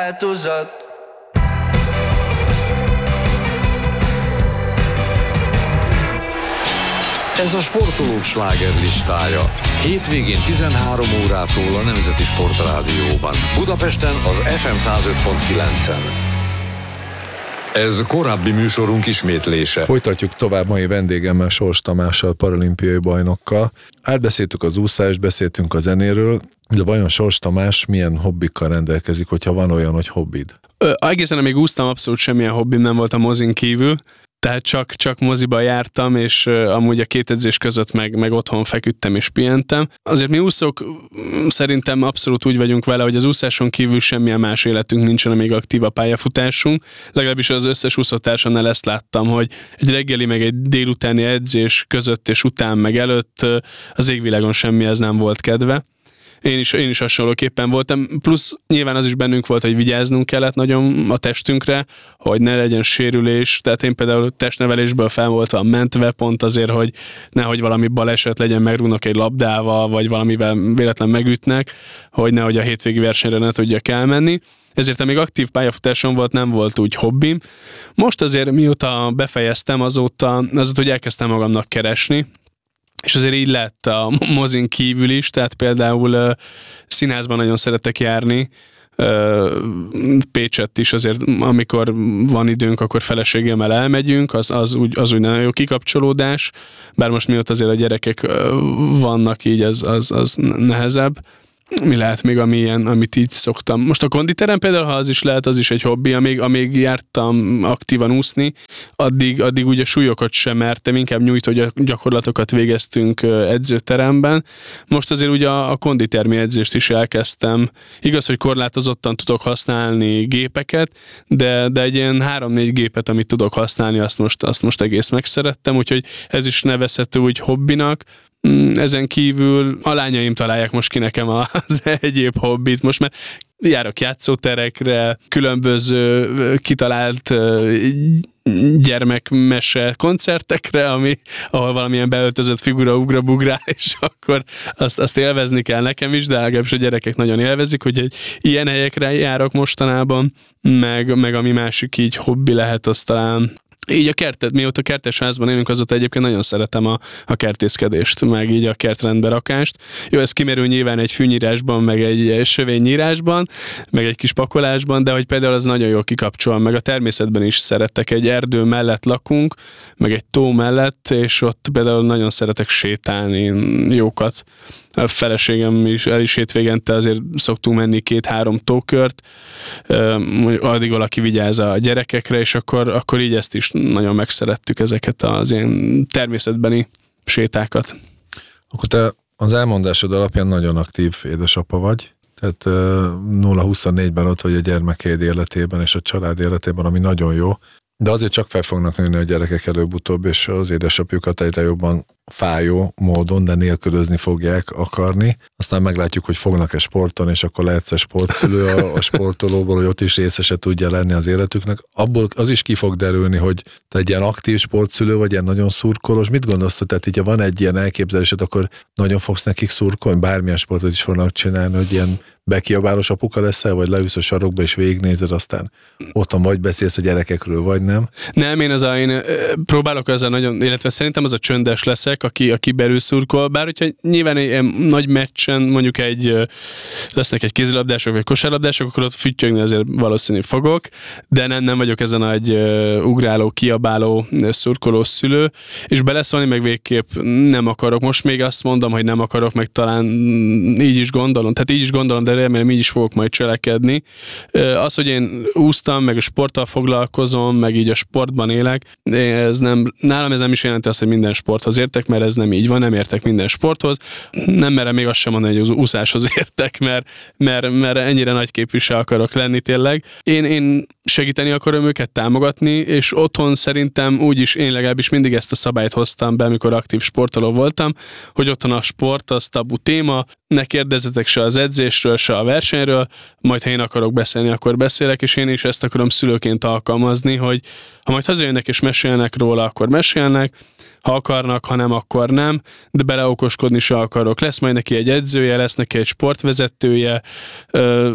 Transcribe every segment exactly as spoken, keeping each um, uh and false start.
változat. Ez a sportolók slágerlistája. Hétvégén tizenhárom órától a Nemzeti Sportrádióban. Budapesten az ef em száz öt pont kilencen. Ez korábbi műsorunk ismétlése. Folytatjuk tovább mai vendégemmel, Sors Tamással, paralimpiai bajnokkal. Átbeszéltük az úszást, beszéltünk a zenéről, de vajon Sors Tamás milyen hobbikkal rendelkezik, hogyha van olyan, hogy hobbid? Ö, egészen amíg úsztam, abszolút semmilyen hobbim nem volt a mozin kívül. Tehát csak, csak moziba jártam, és uh, amúgy a két edzés között meg, meg otthon feküdtem és pihentem. Azért mi úszók szerintem abszolút úgy vagyunk vele, hogy az úszáson kívül semmilyen más életünk nincsen, amíg aktív a pályafutásunk. Legalábbis az összes úszótársamnál ezt láttam, hogy egy reggeli meg egy délutáni edzés között és után meg előtt uh, az égvilágon semmihez nem volt kedve. Én is, én is hasonlóképpen voltam, plusz nyilván az is bennünk volt, hogy vigyáznunk kellett nagyon a testünkre, hogy ne legyen sérülés, tehát én például testnevelésből fel voltam mentve pont azért, hogy nehogy valami baleset legyen, megrúgnak egy labdával, vagy valamivel véletlen megütnek, hogy nehogy a hétvégi versenyre ne tudjak elmenni. Ezért amíg aktív pályafutásom volt, nem volt úgy hobbim. Most azért mióta befejeztem, azóta, azóta hogy elkezdtem magamnak keresni, és azért így lett a mozin kívül is, tehát például uh, színházban nagyon szeretek járni, uh, Pécsett is azért, amikor van időnk, akkor feleségemmel elmegyünk, az, az, úgy, az úgy nagyon jó kikapcsolódás, bár most mióta azért a gyerekek uh, vannak így, az, az, az nehezebb. Mi lehet még, ami ilyen, amit így szoktam. Most a konditerem például, ha az is lehet, az is egy hobbi, amíg, amíg jártam aktívan úszni, addig, addig ugye súlyokat sem mertem, inkább nyújtó gyakorlatokat végeztünk edzőteremben. Most azért ugye a, a konditermi edzést is elkezdtem. Igaz, hogy korlátozottan tudok használni gépeket, de, de egy ilyen három-négy gépet, amit tudok használni, azt most, azt most egész megszerettem, úgyhogy ez is nevezhető úgy hobbinak. Ezen kívül a lányaim találják most ki nekem az egyéb hobbit, most már járok játszóterekre, különböző kitalált gyermekmese koncertekre, ami, ahol valamilyen beöltözött figura ugra-bugrál, és akkor azt, azt élvezni kell nekem is, de legalábbis a gyerekek nagyon élvezik, hogy egy ilyen helyekre járok mostanában, meg, meg ami másik így hobbi lehet, az talán így a kertet, mióta kertes házban élünk, azóta egyébként nagyon szeretem a, a kertészkedést, meg így a kertrendbe rakást. Jó, ez kimerül nyilván egy fűnyírásban, meg egy sövénynyírásban, meg egy kis pakolásban, de hogy például az nagyon jól kikapcsol, meg a természetben is szeretek. Egy erdő mellett lakunk, meg egy tó mellett, és ott például nagyon szeretek sétálni jókat. A feleségem is, el is hétvégente azért szoktunk menni két-három tókört, addig valaki vigyáz a gyerekekre, és akkor, akkor így ezt is nagyon megszerettük, ezeket az ilyen természetbeni sétákat. Akkor te az elmondásod alapján nagyon aktív édesapa vagy, tehát nulla huszonnégyben ott vagy a gyermekeid életében és a család életében, ami nagyon jó, de azért csak fel fognak nőni a gyerekek előbb-utóbb, és az édesapjukat egyre jobban fájó módon, de nélkülözni fogják akarni. Aztán meglátjuk, hogy fognak-e sporton, és akkor lehetsz-e sportszülő a, a sportolóból, hogy ott is részese tudja lenni az életüknek. Abból az is ki fog derülni, hogy te egy ilyen aktív sportszülő vagy, ilyen nagyon szurkolós. Mit gondolsz, tehát így, ha van egy ilyen elképzelésed, akkor nagyon fogsz nekik szurkolni, bármilyen sportot is fognak csinálni, hogy ilyen bekiabálós apuka leszel, vagy leülsz a sarokba és végignézed, aztán otthon vagy beszélsz a gyerekekről, vagy nem? Nem, én az a, én próbálok ezzel nagyon, illetve szerintem az a csöndes leszek, aki, aki belül szurkol, bár hogyha nyilván egy nagy meccsen mondjuk egy lesznek egy kézilabdások vagy kosárlabdások, akkor ott füttyögni azért valószínűleg fogok, de nem, nem vagyok ezen a nagy ugráló, kiabáló, szurkoló szülő, és beleszólni meg végképp nem akarok. Most még azt mondom, hogy nem akarok, meg talán így is gondolom, tehát így is gondolom, de remélem így is fogok majd cselekedni. Az, hogy én úsztam, meg a sporttal foglalkozom, meg így a sportban élek, ez nem, nálam ez nem is jelenti azt, hogy minden sporthoz értek, mert ez nem így van, nem értek minden sporthoz. Nem merem még azt sem mondani, hogy az úszáshoz értek, mert, mert, mert ennyire nagyképű se akarok lenni tényleg. Én, én segíteni akarom őket, támogatni, és otthon szerintem úgyis én legalábbis mindig ezt a szabályt hoztam be, amikor aktív sportoló voltam, hogy otthon a sport az tabu téma, ne kérdezzetek se az edzésről, se a versenyről, majd ha én akarok beszélni, akkor beszélek, és én is ezt akarom szülőként alkalmazni, hogy ha majd hazajönnek és mesélnek róla, akkor mesélnek, ha akarnak, ha nem, akkor nem, de beleokoskodni se akarok. Lesz majd neki egy edzője, lesz neki egy sportvezetője, ö,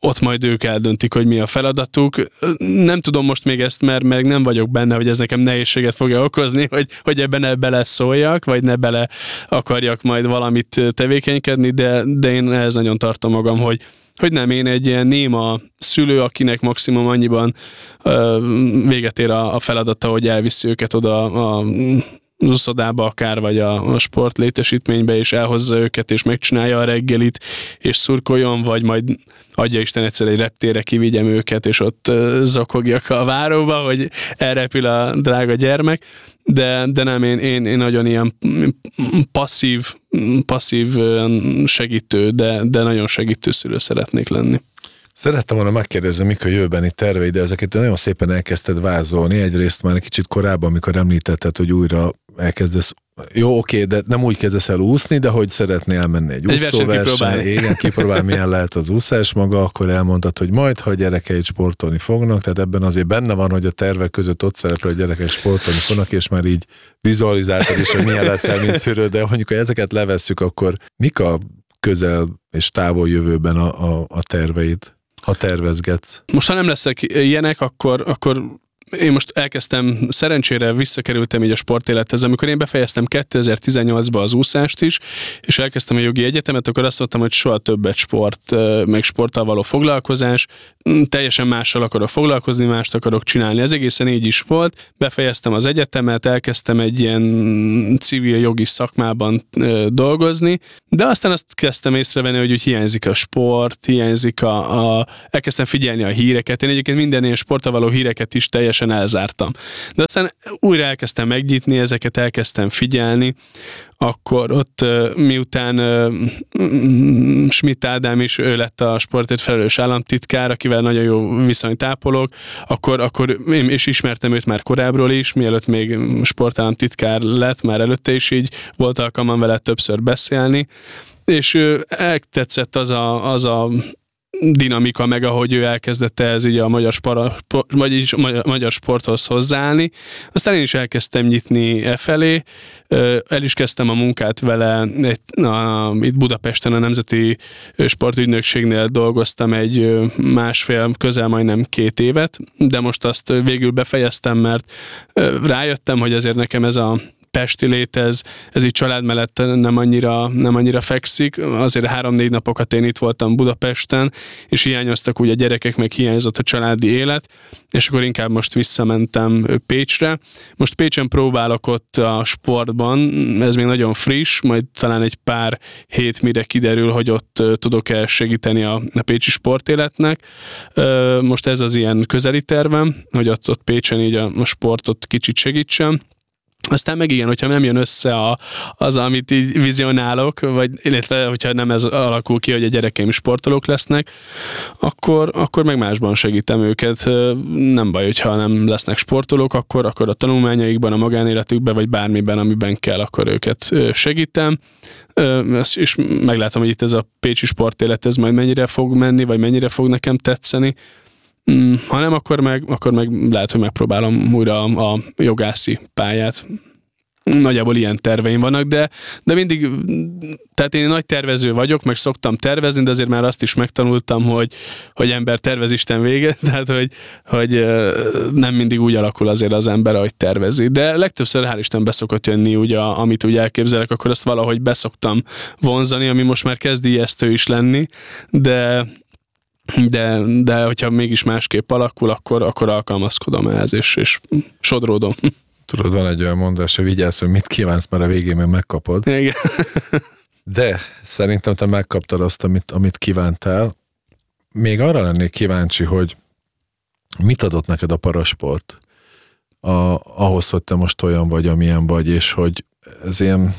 ott majd ők eldöntik, hogy mi a feladatuk. Nem tudom most még ezt, mert, mert nem vagyok benne, hogy ez nekem nehézséget fogja okozni, hogy, hogy ebben ne beleszóljak, vagy ne bele akarjak majd valamit tevékenykedni, de, de én ehhez nagyon tartom magam, hogy, hogy nem, én egy ilyen néma szülő, akinek maximum annyiban ö, véget ér a, a feladata, hogy elviszi őket oda a az uszodába akár, vagy a, a sportlétesítménybe, és elhozza őket, és megcsinálja a reggelit, és szurkoljon, vagy majd adja Isten egyszer egy reptérre kivigyem őket, és ott uh, zokogjak a váróba, hogy elrepül a drága gyermek, de, de nem, én, én, én nagyon ilyen passzív, passzív segítő, de, de nagyon segítő szülő szeretnék lenni. Szerettem volna megkérdezni, mik a jövőbeni terveid, de ezeket nagyon szépen elkezdted vázolni. Egyrészt már egy kicsit korábban, amikor említetted, hogy újra elkezdesz, jó, oké, de nem úgy kezdesz el úszni, de hogy szeretnél elmenni egy, egy úszóverseny, igen, kipróbálni, milyen lehet az úszás maga, akkor elmondtad, hogy majd, ha a gyerekeid sportolni fognak, tehát ebben azért benne van, hogy a tervek között ott szerepel, hogy a gyerekek sportolni fognak, és már így vizualizáltad is, hogy milyen leszel, mint szülő, de mondjuk, ha ezeket levesszük, akkor mik a közel és távol jövőben a, a, a terveid, ha tervezgetsz? Most, ha nem leszek ilyenek, akkor, akkor én most elkezdtem, szerencsére visszakerültem így a sportélethez. Amikor én befejeztem kétezer-tizennyolcban az úszást is, és elkezdtem a jogi egyetemet, akkor azt mondtam, hogy soha többet sport, meg sporttal való foglalkozás, teljesen mással akarok foglalkozni, mást akarok csinálni. Ez egészen így is volt. Befejeztem az egyetemet, elkezdtem egy ilyen civil jogi szakmában dolgozni, de aztán azt kezdtem észrevenni, hogy úgy hiányzik a sport, hiányzik a, a elkezdtem figyelni a híreket. Én egyébként minden ilyen sporttal való híreket is teljesen elzártam. De aztán újra elkezdtem megnyitni, ezeket elkezdtem figyelni, akkor ott miután Schmidt Ádám is, ő lett a sportért felelős államtitkár, akivel nagyon jó viszonyt ápolok, akkor, akkor én is ismertem őt már korábbról is, mielőtt még sportállamtitkár lett, már előtte is így volt alkalmam vele többször beszélni, és eltetszett az a, az a dinamika, meg ahogy ő elkezdett ez így a magyar, spara, vagy magyar sporthoz hozzáállni. Aztán én is elkezdtem nyitni e felé, el is kezdtem a munkát vele, egy, a, itt Budapesten a Nemzeti Sportügynökségnél dolgoztam egy másfél, közel majdnem két évet, de most azt végül befejeztem, mert rájöttem, hogy azért nekem ez a pesti lét, ez, ez így család mellett nem annyira, nem annyira fekszik. Azért három-négy napokat én itt voltam Budapesten, és hiányoztak úgy a gyerekek, meg hiányzott a családi élet, és akkor inkább most visszamentem Pécsre. Most Pécsen próbálok ott a sportban, ez még nagyon friss, majd talán egy pár hét mire kiderül, hogy ott tudok-e segíteni a, a pécsi sportéletnek. Most ez az ilyen közeli tervem, hogy ott, ott Pécsen így a, a sportot kicsit segítsem. Aztán meg igen, hogyha nem jön össze a, az, amit így vizionálok, vagy illetve, hogyha nem ez alakul ki, hogy a gyerekeim is sportolók lesznek, akkor, akkor meg másban segítem őket. Nem baj, hogyha nem lesznek sportolók, akkor, akkor a tanulmányaikban, a magánéletükben, vagy bármiben, amiben kell, akkor őket segítem. És meglátom, hogy itt ez a pécsi sportélet, ez majd mennyire fog menni, vagy mennyire fog nekem tetszeni. Ha nem, akkor meg, akkor meg lehet, hogy megpróbálom újra a, a jogászi pályát. Nagyjából ilyen terveim vannak, de, de mindig, tehát én nagy tervező vagyok, meg szoktam tervezni, de azért már azt is megtanultam, hogy, hogy ember tervez, Isten végez, tehát hogy, hogy nem mindig úgy alakul azért az ember, ahogy tervezi. De legtöbbször hál' Isten beszokott jönni, úgy a, amit úgy elképzelek, akkor azt valahogy beszoktam vonzani, ami most már kezd ijesztő is lenni, de De, de hogyha mégis másképp alakul, akkor, akkor alkalmazkodom ehhez, és, és sodródom. Tudod, van egy olyan mondás, hogy vigyázz, hogy mit kívánsz, mert a végén meg megkapod. Igen. De szerintem te megkaptad azt, amit, amit kívántál. Még arra lennék kíváncsi, hogy mit adott neked a parasport a, ahhoz, hogy te most olyan vagy, amilyen vagy, és hogy ez ilyen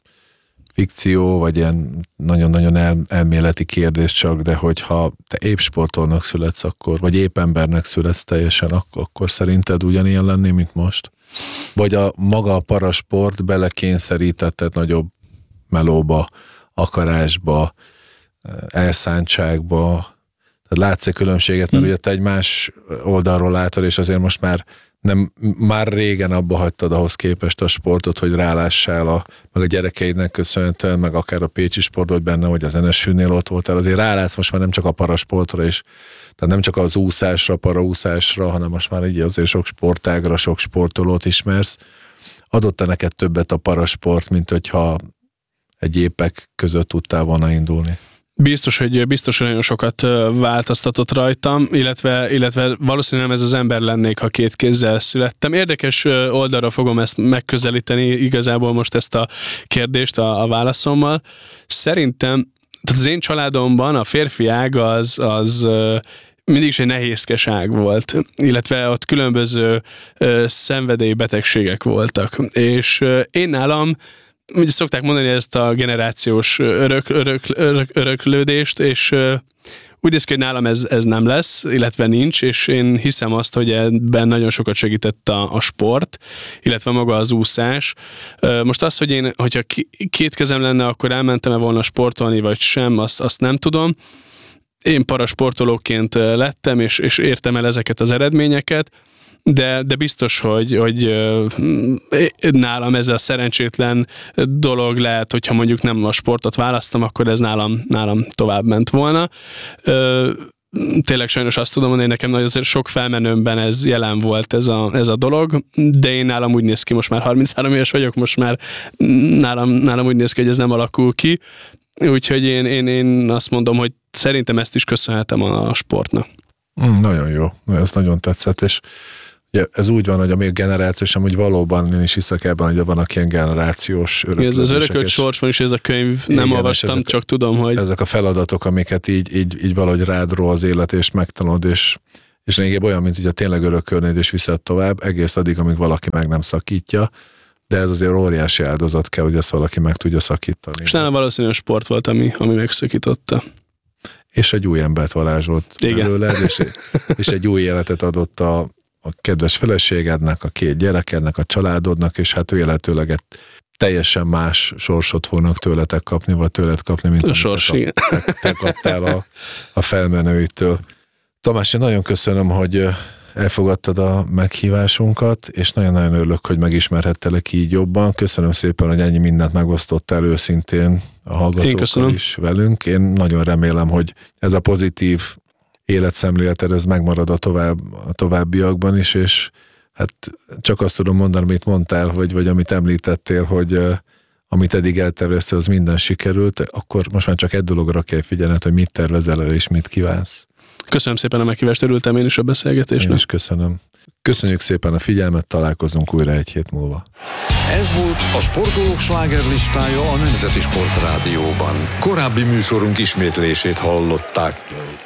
fikció, vagy ilyen nagyon-nagyon el, elméleti kérdés csak, de hogyha te épp sportolnak születsz akkor, vagy épp embernek születsz teljesen, akkor, akkor szerinted ugyanilyen lenni, mint most? Vagy a maga a parasport belekényszerítetted nagyobb melóba, akarásba, elszántságba, Tehát látsz-e különbséget, mert hmm. ugye te egy más oldalról látod, és azért most már nem, már régen abba hagytad ahhoz képest a sportot, hogy rálássál a, meg a gyerekeidnek köszönhetően, meg akár a pécsi sport, hogy benne, vagy az en es ú-nél ott voltál, azért rálátsz most már nem csak a parasportra is, tehát nem csak az úszásra, paraúszásra, hanem most már így azért sok sportágra, sok sportolót ismersz. Adott-e neked többet a parasport, mint hogyha egy épek között tudtál volna indulni? Biztos, hogy biztos, hogy nagyon sokat változtatott rajtam, illetve, illetve valószínűleg nem ez az ember lennék, ha két kézzel születtem. Érdekes oldalra fogom ezt megközelíteni, igazából most ezt a kérdést a, a válaszommal. Szerintem, tehát az én családomban a férfi ág az, az mindig is egy nehézkes ág volt, illetve ott különböző szenvedélybetegségek voltak. És én nálam ugye szokták mondani ezt a generációs örök, örök, örök, öröklődést, és uh, úgy néz ki, hogy nálam ez, ez nem lesz, illetve nincs, és én hiszem azt, hogy ebben nagyon sokat segített a, a sport, illetve maga az úszás. Uh, most az, hogy én, hogyha két kezem lenne, akkor elmentem-e volna sportolni, vagy sem, azt, azt nem tudom. Én parasportolóként lettem, és, és értem el ezeket az eredményeket, De, de biztos, hogy, hogy nálam ez a szerencsétlen dolog lehet, hogyha mondjuk nem a sportot választom, akkor ez nálam, nálam tovább ment volna. Tényleg sajnos azt tudom mondani, nekem azért sok felmenőmben ez jelen volt ez a, ez a dolog, de én nálam úgy néz ki, most már harminchárom éves vagyok, most már nálam, nálam úgy néz ki, hogy ez nem alakul ki. Úgyhogy én, én, én azt mondom, hogy szerintem ezt is köszönhetem a sportnak. Mm, nagyon jó, ez nagyon tetszett, és ugye ez úgy van, hogy a még generációs, amúgy valóban én is hiszek ebben, hogy vannak ilyen generációs öröklődések. Ez az örökölt sors van is, ez a könyv, igen, nem olvastam, ezek, csak tudom, hogy... Ezek a feladatok, amiket így, így, így valahogy rád ró az élet, és megtanulod, és, és lényegében olyan, mint hogyha tényleg örökölnéd, és viszed tovább, egész addig, amíg valaki meg nem szakítja, de ez azért óriási áldozat kell, hogy ezt valaki meg tudja szakítani. És nálam valószínűleg a sport volt, ami, ami megszakította. És egy új embert varázsolt belőled, és, és egy új életet adott a, a kedves feleségednek, a két gyerekednek, a családodnak, és hát véletőleg teljesen más sorsot fognak tőletek kapni, vagy tőled kapni, mint a sors, te, te, te kaptál a, a felmenőitől. Tamás, én nagyon köszönöm, hogy elfogadtad a meghívásunkat, és nagyon-nagyon örülök, hogy megismerhettelek így jobban. Köszönöm szépen, hogy ennyi mindent megosztottál őszintén a hallgatókkal is velünk. Én nagyon remélem, hogy ez a pozitív életszemléleted, ez megmarad a, tovább, a továbbiakban is, és hát csak azt tudom mondani, amit mondtál, vagy, vagy amit említettél, hogy uh, amit eddig elterveztél, az minden sikerült, akkor most már csak egy dologra kell figyelned, hogy mit tervezel el, és mit kívánsz. Köszönöm szépen a meghívást, örültem én is a beszélgetésnek. Én is köszönöm. Köszönjük szépen a figyelmet, találkozunk újra egy hét múlva. Ez volt a Sportolók slágerlistája a Nemzeti Sportrádióban. Korábbi műsorunk ismétlését hallották.